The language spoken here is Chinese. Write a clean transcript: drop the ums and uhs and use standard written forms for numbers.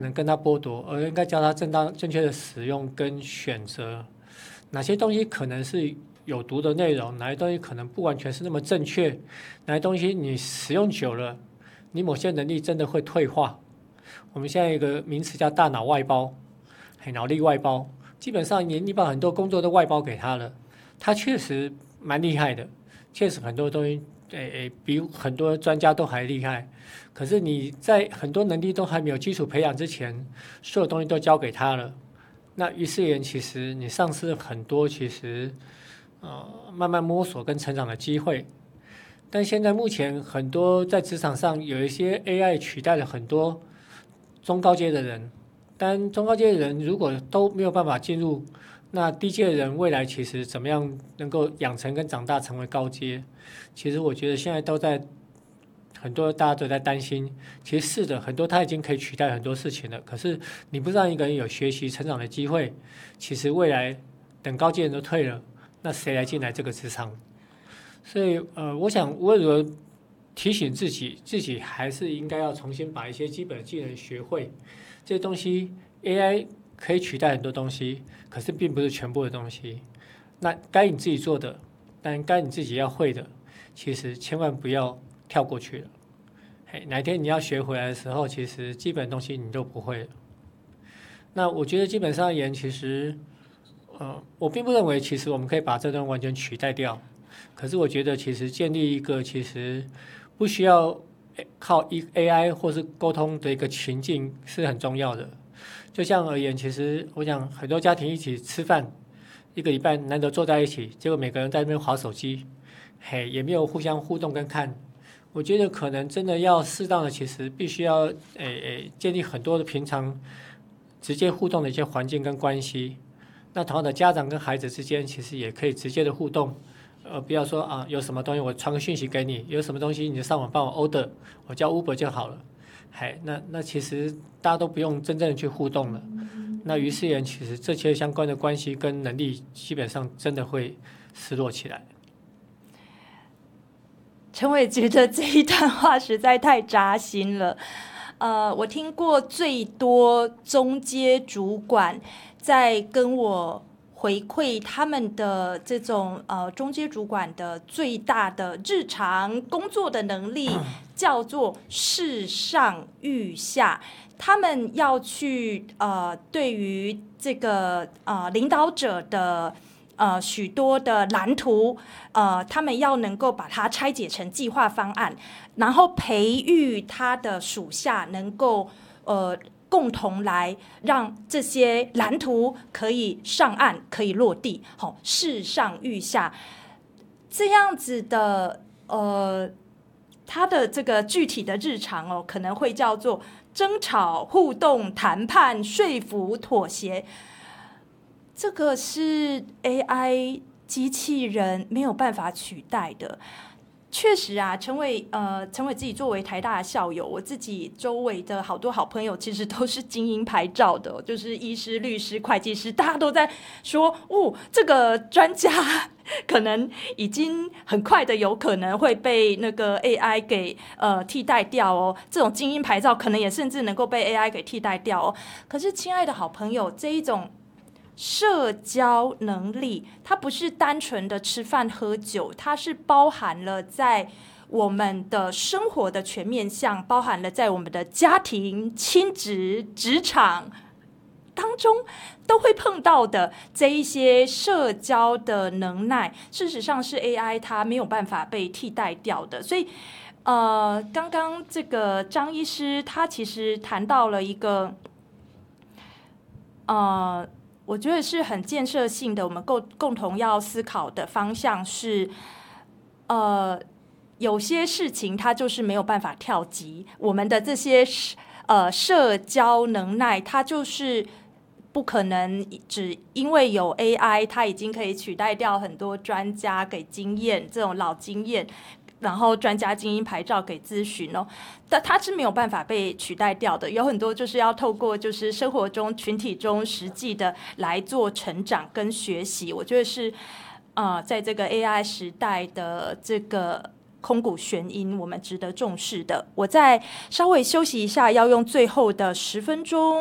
能跟他剥夺，而应该教他正确的使用跟选择。哪些东西可能是有毒的内容，哪些东西可能不完全是那么正确，哪些东西你使用久了，你某些能力真的会退化。我们现在有一个名词叫大脑外包，脑力外包，基本上你把很多工作都外包给他了，他确实蛮厉害的，确实很多东西，比很多专家都还厉害。可是你在很多能力都还没有基础培养之前，所有东西都交给他了，那于是言其实你丧失了很多其实慢慢摸索跟成长的机会。但现在目前很多在职场上有一些 AI 取代了很多中高阶的人，但中高阶的人如果都没有办法进入，那低阶的人未来其实怎么样能够养成跟长大成为高阶？其实我觉得现在都在很多大家都在担心，其实是的，很多他已经可以取代很多事情了。可是你不让一个人有学习成长的机会，其实未来等高阶人都退了，那谁来进来这个职场？所以我想我如果提醒自己，自己还是应该要重新把一些基本技能学会。这些东西 AI 可以取代很多东西，可是并不是全部的东西。那该你自己做的，但该你自己要会的，其实千万不要跳过去了。哪一天你要学回来的时候，其实基本东西你都不会了。那我觉得基本上而言，其实我并不认为其实我们可以把这段完全取代掉。可是我觉得其实建立一个其实不需要靠AI 或是沟通的一个情境是很重要的。就像而言，其实我想很多家庭一起吃饭，一个礼拜难得坐在一起，结果每个人在那边滑手机，也没有互相互动跟看。我觉得可能真的要适当的，其实必须要建立很多的平常直接互动的一些环境跟关系。那同样的，家长跟孩子之间其实也可以直接的互动。不要说有什么东西我传个讯息给你，有什么东西你就上网帮我 order， 我叫 Uber 就好了。那其实大家都不用真正的去互动了。那于是言，其实这些相关的关系跟能力，基本上真的会失落起来。 陈伟觉得这一段话实在太扎心了。我听过最多中阶主管在跟我回馈他们的这种中阶主管的最大的日常工作的能力，叫做世上遇下。他们要去对于这个领导者的许多的蓝图，他们要能够把它拆解成计划方案，然后培育他的属下能够共同来让这些蓝图可以上岸，可以落地，世上遇下这样子的他的这个具体的日常可能会叫做争吵、互动、谈判、说服、妥协。这个是 AI 机器人没有办法取代的。确实啊，陈伟自己作为台大的校友，我自己周围的好多好朋友其实都是精英牌照的，就是医师、律师、会计师，大家都在说，这个专家可能已经很快的有可能会被那个 AI 给替代掉哦。这种精英牌照可能也甚至能够被 AI 给替代掉哦。可是，亲爱的好朋友，这一种社交能力，它不是单纯的吃饭喝酒，它是包含了在我们的生活的全面向，包含了在我们的家庭、亲职、职场当中都会碰到的这一些社交的能耐，事实上是 AI 它没有办法被替代掉的。所以刚刚这个张医师他其实谈到了一个我觉得是很建设性的，我们共同要思考的方向是，有些事情它就是没有办法跳级，我们的这些社交能耐，它就是不可能只因为有 AI， 它已经可以取代掉很多专家给经验这种老经验。然后专家精英牌照给咨询但它是没有办法被取代掉的，有很多就是要透过就是生活中群体中实际的来做成长跟学习。我觉得是在这个 AI 时代的这个空谷玄音我们值得重视的。我再稍微休息一下，要用最后的10分钟